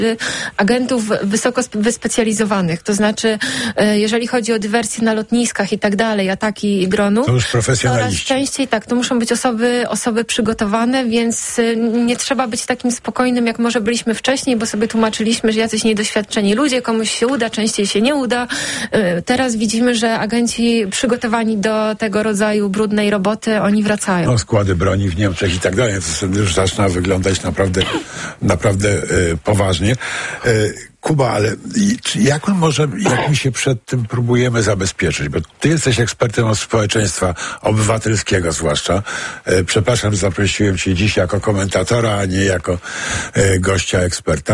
agentów wysoko wyspecjalizowanych. To znaczy, jeżeli chodzi o dywersję na lotniskach i tak dalej, ataki dronów, to już profesjonaliści. Coraz częściej tak, to muszą być osoby przygotowane, więc nie trzeba być takim spokojnym, jak może byliśmy wcześniej, bo sobie tłumaczyliśmy, że jacyś niedoświadczeni ludzie, komuś się uda, częściej się nie uda. Teraz widzimy, że agenci przygotowani do tego rodzaju brudnej roboty, oni wracają. No, składy broni w Niemczech i tak dalej, to już zaczyna wyglądać naprawdę poważnie. Kuba, ale jak my się przed tym próbujemy zabezpieczyć? Bo ty jesteś ekspertem od społeczeństwa obywatelskiego zwłaszcza. Przepraszam, że zaprosiłem cię dziś jako komentatora, a nie jako gościa eksperta.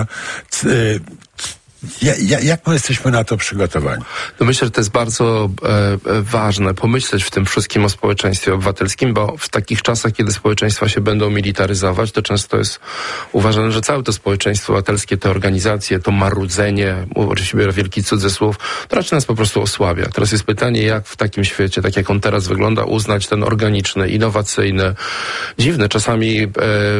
Jak my jesteśmy na to przygotowani? No myślę, że to jest bardzo ważne pomyśleć w tym wszystkim o społeczeństwie obywatelskim, bo w takich czasach, kiedy społeczeństwa się będą militaryzować, to często jest uważane, że całe to społeczeństwo obywatelskie, te organizacje, to marudzenie, oczywiście biorę wielki cudzysłów, to raczej nas po prostu osłabia. Teraz jest pytanie, jak w takim świecie, tak jak on teraz wygląda, uznać ten organiczny, innowacyjny, dziwny, czasami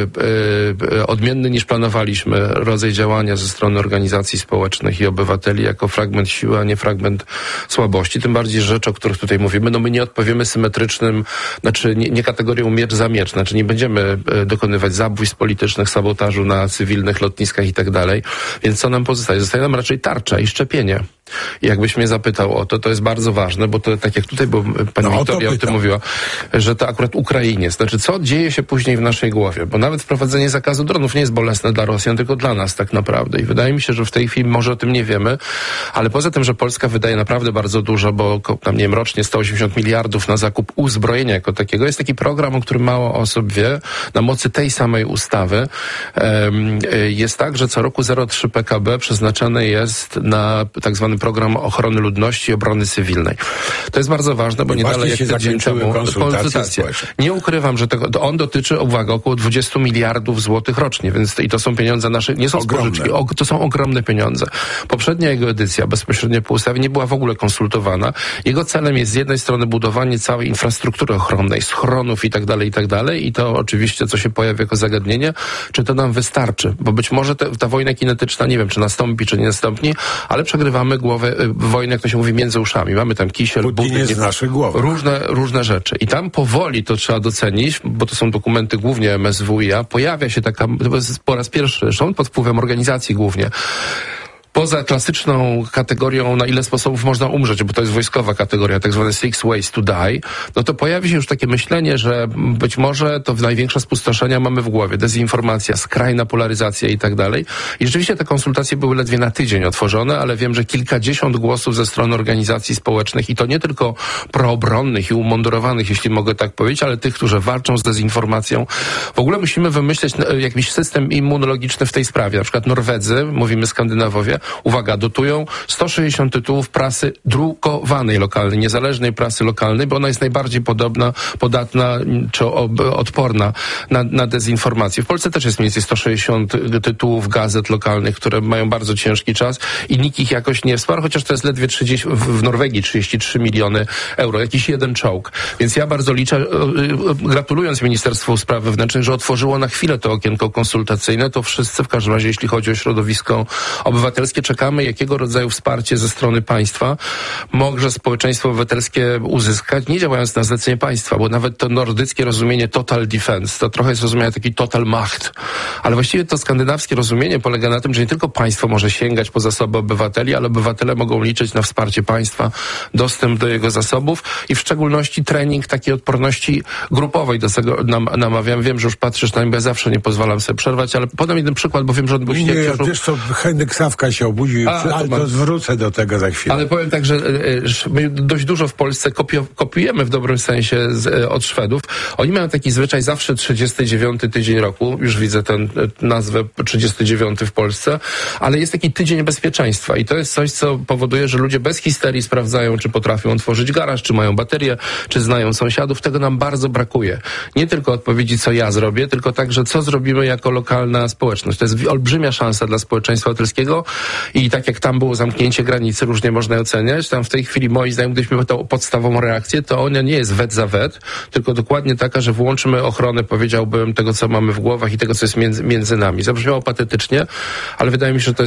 odmienny niż planowaliśmy rodzaj działania ze strony organizacji społecznych i obywateli jako fragment siły, a nie fragment słabości. Tym bardziej rzeczy, o których tutaj mówimy, no my nie odpowiemy symetrycznym, znaczy nie kategorią miecz za miecz, znaczy nie będziemy dokonywać zabójstw politycznych, sabotażu na cywilnych lotniskach i tak dalej. Więc co nam pozostaje? Zostaje nam raczej tarcza i szczepienie. I jakbyś mnie zapytał o to, to jest bardzo ważne, bo to tak jak tutaj, bo pani Wiktoria o tym mówiła, że to akurat Ukrainie. Znaczy, co dzieje się później w naszej głowie? Bo nawet wprowadzenie zakazu dronów nie jest bolesne dla Rosjan, tylko dla nas tak naprawdę. I wydaje mi się, że w tej chwili może o tym nie wiemy, ale poza tym, że Polska wydaje naprawdę bardzo dużo, bo tam, nie wiem, rocznie 180 miliardów na zakup uzbrojenia jako takiego. Jest taki program, o którym mało osób wie. Na mocy tej samej ustawy jest tak, że co roku 0,3 PKB przeznaczane jest na tak zwany program ochrony ludności i obrony cywilnej. To jest bardzo ważne, bo nie dalej jak tydzień temu konsultacje. Nie ukrywam, że on dotyczy, uwaga, około 20 miliardów złotych rocznie, więc i to są pieniądze nasze, nie są spożyczki, to są ogromne pieniądze. Poprzednia jego edycja, bezpośrednio po ustawie, nie była w ogóle konsultowana. Jego celem jest z jednej strony budowanie całej infrastruktury ochronnej, schronów i tak dalej, i to oczywiście, co się pojawia jako zagadnienie, czy to nam wystarczy, bo być może ta wojna kinetyczna, nie wiem, czy nastąpi, czy nie nastąpi, ale przegrywamy wojnę, jak to się mówi, między uszami. Mamy tam kisiel, Putin jest w naszych głowach. Różne rzeczy. I tam powoli, to trzeba docenić, bo to są dokumenty głównie MSWiA, pojawia się taka, po raz pierwszy, zresztą pod wpływem organizacji głównie, poza klasyczną kategorią, na ile sposobów można umrzeć, bo to jest wojskowa kategoria, tak zwane 6 ways to die, no to pojawi się już takie myślenie, że być może to największe spustoszenia mamy w głowie. Dezinformacja, skrajna polaryzacja i tak dalej. I rzeczywiście te konsultacje były ledwie na tydzień otworzone, ale wiem, że kilkadziesiąt głosów ze strony organizacji społecznych i to nie tylko proobronnych i umundurowanych, jeśli mogę tak powiedzieć, ale tych, którzy walczą z dezinformacją. W ogóle musimy wymyśleć jakiś system immunologiczny w tej sprawie. Na przykład Norwedzy, mówimy Skandynawowie, uwaga, dotują 160 tytułów prasy drukowanej lokalnej, niezależnej prasy lokalnej, bo ona jest najbardziej podatna czy odporna na dezinformację. W Polsce też jest mniej więcej 160 tytułów gazet lokalnych, które mają bardzo ciężki czas i nikt ich jakoś nie wsparł, chociaż to jest ledwie w Norwegii 33 miliony euro, jakiś jeden czołg. Więc ja bardzo liczę, gratulując Ministerstwu Spraw Wewnętrznych, że otworzyło na chwilę to okienko konsultacyjne, to wszyscy w każdym razie, jeśli chodzi o środowisko obywatelskie, czekamy, jakiego rodzaju wsparcie ze strony państwa może społeczeństwo obywatelskie uzyskać, nie działając na zlecenie państwa, bo nawet to nordyckie rozumienie total defense, to trochę jest rozumiane taki total macht, ale właściwie to skandynawskie rozumienie polega na tym, że nie tylko państwo może sięgać po zasoby obywateli, ale obywatele mogą liczyć na wsparcie państwa, dostęp do jego zasobów i w szczególności trening takiej odporności grupowej. Do tego namawiam. Wiem, że już patrzysz na mnie, bo ja zawsze nie pozwalam sobie przerwać, ale podam jeden przykład, bo wiem, że odbył się... Nie, wiesz co, Henryk Sawka się obudził, ale to zwrócę do tego za chwilę. Ale powiem tak, że my dość dużo w Polsce kopiujemy w dobrym sensie od Szwedów. Oni mają taki zwyczaj zawsze 39 tydzień roku, już widzę tę nazwę 39 w Polsce, ale jest taki tydzień bezpieczeństwa i to jest coś, co powoduje, że ludzie bez histerii sprawdzają, czy potrafią otworzyć garaż, czy mają baterię, czy znają sąsiadów. Tego nam bardzo brakuje. Nie tylko odpowiedzi, co ja zrobię, tylko także, co zrobimy jako lokalna społeczność. To jest olbrzymia szansa dla społeczeństwa obywatelskiego I tak jak tam było zamknięcie granicy, różnie można je oceniać, tam w tej chwili moim zdaniem, gdybyśmy mieli tą podstawową reakcję, to ona nie jest wet za wet, tylko dokładnie taka, że włączymy ochronę, powiedziałbym, tego, co mamy w głowach i tego, co jest między nami. Zabrzmiało patetycznie, ale wydaje mi się, że to jest